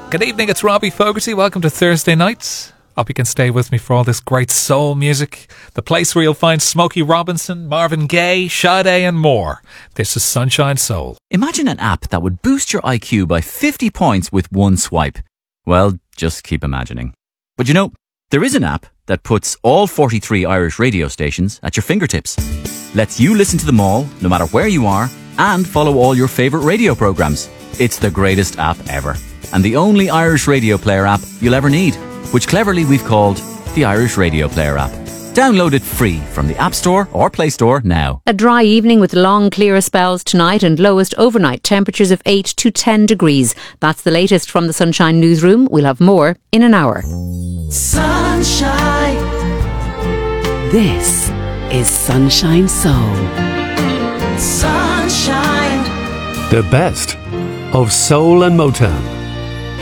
Good evening, it's Robbie Fogarty. Welcome to Thursday Nights. Hope you can stay with me for all this great soul music. The place where you'll find Smokey Robinson, Marvin Gaye, Sade and more. This is Sunshine Soul. Imagine an app that would boost your IQ by 50 points with one swipe. Well, just keep imagining. But you know, there is an app that puts all 43 Irish radio stations at your fingertips. Lets you listen to them all, no matter where you are, and follow all your favourite radio programmes. It's the greatest app ever. And the only Irish radio player app you'll ever need, which cleverly we've called the Irish Radio Player app. Download it free from the App Store or Play Store now. A dry evening with long, clearer spells tonight and lowest overnight temperatures of 8 to 10 degrees. That's the latest from the Sunshine Newsroom. We'll have more in an hour. Sunshine. This is Sunshine Soul. Sunshine. The best of soul and Motown.